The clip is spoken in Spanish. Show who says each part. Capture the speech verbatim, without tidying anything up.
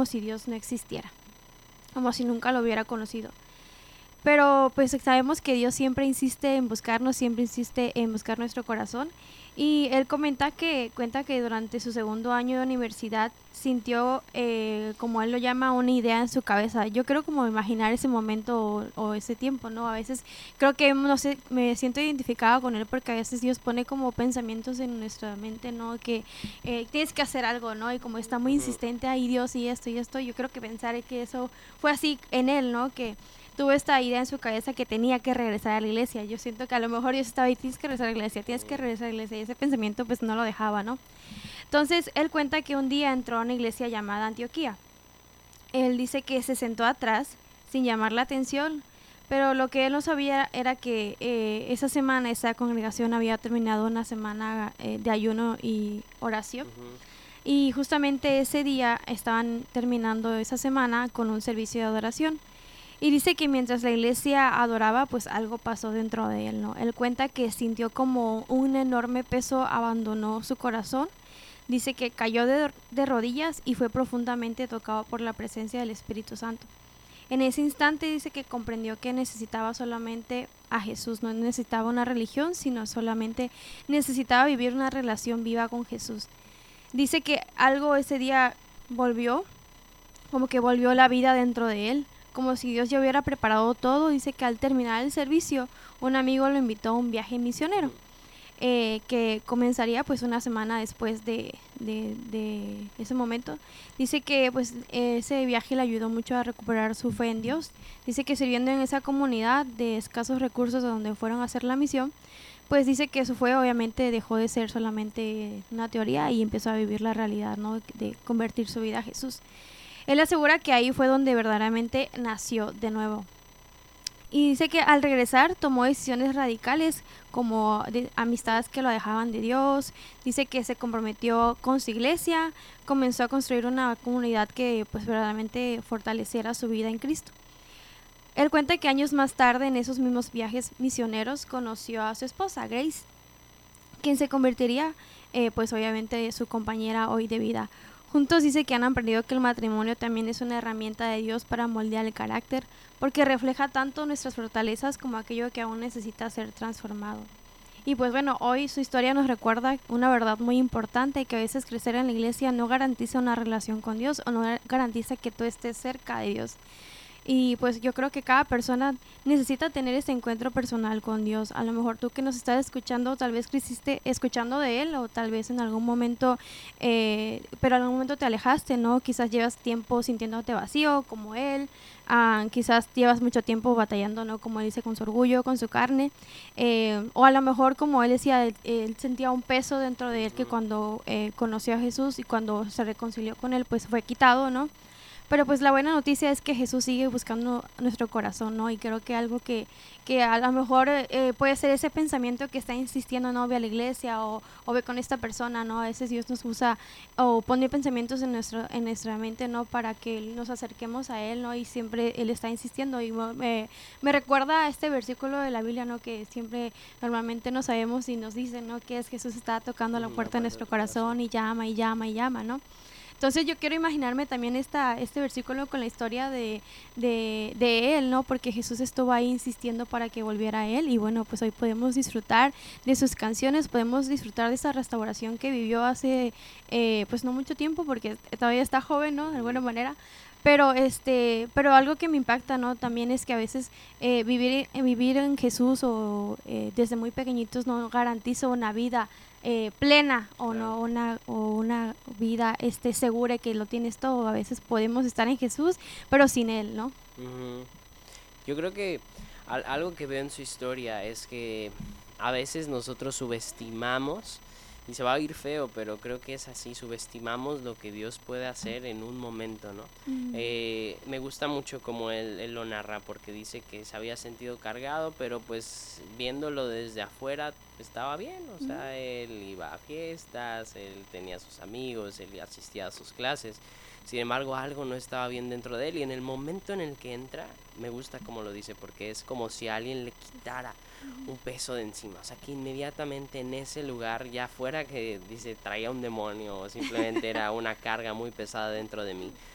Speaker 1: como si Dios no existiera, como si nunca lo hubiera conocido. Pero pues sabemos que Dios siempre insiste en buscarnos, siempre insiste en buscar nuestro corazón. Y él comenta que, cuenta que durante su segundo año de universidad sintió, eh, como él lo llama, una idea en su cabeza. Yo creo como imaginar ese momento o, o ese tiempo, ¿no? A veces creo que, no sé, me siento identificada con él porque a veces Dios pone como pensamientos en nuestra mente, ¿no? Que eh, tienes que hacer algo, ¿no? Y como está muy
Speaker 2: Ujú.
Speaker 1: insistente, ay Dios y esto y esto, yo creo que pensar que eso fue así en él, ¿no? Que tuvo esta idea en su cabeza que tenía que regresar a la iglesia. Yo siento que a lo mejor Dios estaba ahí, tienes que regresar a la iglesia, tienes que regresar a la iglesia. Y ese pensamiento pues no lo dejaba, ¿no? Entonces él cuenta que un día entró a una iglesia llamada Antioquía. Él dice que se sentó atrás sin llamar la atención, pero lo que él no sabía era que eh, esa semana esa congregación había terminado una semana eh, de ayuno y oración.
Speaker 2: Ujú.
Speaker 1: Y justamente ese día estaban terminando esa semana con un servicio de adoración. Y dice que mientras la iglesia adoraba, pues algo pasó dentro de él, ¿no? Él cuenta que sintió como un enorme peso abandonó su corazón. Dice que cayó de, de rodillas y fue profundamente tocado por la presencia del Espíritu Santo. En ese instante dice que comprendió que necesitaba solamente a Jesús, no necesitaba una religión, sino solamente necesitaba vivir una relación viva con Jesús. Dice que algo ese día volvió, como que volvió la vida dentro de él, como si Dios ya hubiera preparado todo. Dice que al terminar el servicio, un amigo lo invitó a un viaje misionero,
Speaker 2: Ujú.
Speaker 1: eh, que comenzaría pues una semana después de, de, de ese momento. Dice que pues ese viaje le ayudó mucho a recuperar su fe en Dios. Dice que sirviendo en esa comunidad de escasos recursos donde fueron a hacer la misión, pues dice que eso fue, obviamente dejó de ser solamente una teoría y empezó a vivir la realidad, ¿no? De convertir su vida a Jesús. Él asegura que ahí fue donde verdaderamente nació de nuevo. Y dice que al regresar tomó decisiones radicales como de amistades que lo alejaban de Dios. Dice que se comprometió con su iglesia, comenzó a construir una comunidad que pues verdaderamente fortaleciera su vida en Cristo. Él cuenta que años más tarde en esos mismos viajes misioneros conoció a su esposa Grace, quien se convertiría eh, pues obviamente su compañera hoy de vida. Juntos dice que han aprendido que el matrimonio también es una herramienta de Dios para moldear el carácter, porque refleja tanto nuestras fortalezas como aquello que aún necesita ser transformado. Y pues bueno, hoy su historia nos recuerda una verdad muy importante, que a veces crecer en la iglesia no garantiza una relación con Dios o no garantiza que tú estés cerca de Dios. Y pues yo creo que cada persona necesita tener ese encuentro personal con Dios. A lo mejor tú que nos estás escuchando, tal vez creciste escuchando de Él o tal vez en algún momento, eh, pero en algún momento te alejaste, ¿no? Quizás llevas tiempo sintiéndote vacío como Él, ah, quizás llevas mucho tiempo batallando, ¿no? Como Él dice, con su orgullo, con su carne, eh, o a lo mejor como Él decía, él, él sentía un peso dentro de Él que
Speaker 2: Ujú.
Speaker 1: cuando eh, conoció a Jesús y cuando se reconcilió con Él, pues fue quitado, ¿no? Pero pues la buena noticia es que Jesús sigue buscando nuestro corazón, ¿no? Y creo que algo que, que a lo mejor eh, puede ser ese pensamiento que está insistiendo, no, ve a la iglesia o, o ve con esta persona, ¿no? A veces Dios nos usa o pone pensamientos en, nuestro, en nuestra mente, ¿no? Para que nos acerquemos a Él, ¿no? Y siempre Él está insistiendo. Y me, me recuerda a este versículo de la Biblia, ¿no? Que siempre normalmente no sabemos y nos dicen, ¿no? Que es Jesús está tocando la
Speaker 2: Ujú. La
Speaker 1: puerta de
Speaker 2: puerta de
Speaker 1: nuestro
Speaker 2: tu corazón.
Speaker 1: corazón y llama y llama y llama, ¿no? Entonces yo quiero imaginarme también esta, este versículo con la historia de, de, de él, ¿no? Porque Jesús estuvo ahí insistiendo para que volviera a él y bueno, pues hoy podemos disfrutar de sus canciones, podemos disfrutar de esa restauración que vivió hace, eh, pues no mucho tiempo porque todavía está joven, ¿no? De alguna
Speaker 2: Ujú.
Speaker 1: manera. Pero este, pero algo que me impacta, ¿no? También es que a veces eh, vivir, eh, vivir en Jesús o eh, desde muy pequeñitos no garantiza una vida eh, plena o
Speaker 2: Claro.
Speaker 1: no una o una vida este segura que lo tienes todo. A veces podemos estar en Jesús, pero sin él, ¿no?
Speaker 2: Ujú. Yo creo que al- algo que veo en su historia es que a veces nosotros subestimamos, y se va a oír feo, pero creo que es así, subestimamos lo que Dios puede hacer en un momento, ¿no?
Speaker 1: Mm,
Speaker 2: Eh, me gusta mucho como él, él lo narra, porque dice que se había sentido cargado, pero pues viéndolo desde afuera estaba bien, o
Speaker 1: mm,
Speaker 2: sea, él iba a fiestas, él tenía sus amigos, él asistía a sus clases. Sin embargo, algo no estaba bien dentro de él y en el momento en el que entra, me gusta como lo dice, porque es como si alguien le quitara un peso de encima. O sea, que inmediatamente en ese lugar, ya fuera que dice traía un demonio o simplemente era una carga muy pesada dentro de mí,